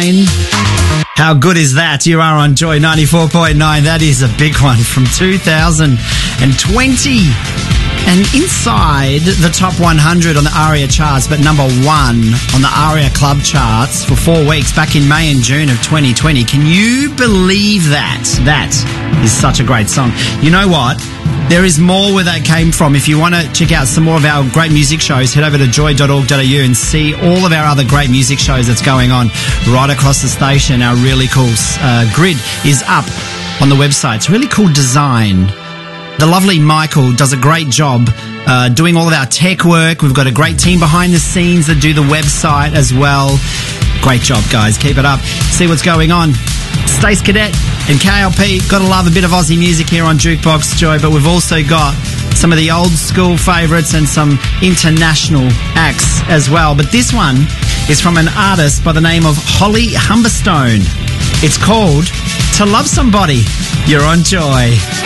How good is that? You are on Joy 94.9. That is a big one from 2020. And inside the top 100 on the ARIA charts, but number one on the ARIA club charts for 4 weeks back in May and June of 2020. Can you believe that? That is such a great song. You know what? There is more where that came from. If you want to check out some more of our great music shows, head over to joy.org.au and see all of our other great music shows that's going on right across the station. Our really cool grid is up on the website. It's a really cool design. The lovely Michael does a great job doing all of our tech work. We've got a great team behind the scenes that do the website as well. Great job, guys. Keep it up. See what's going on. Stace Cadet and KLP. Got to love a bit of Aussie music here on Jukebox Joy, but we've also got some of the old school favourites and some international acts as well. But this one is from an artist by the name of Holly Humberstone. It's called To Love Somebody. You're on Joy.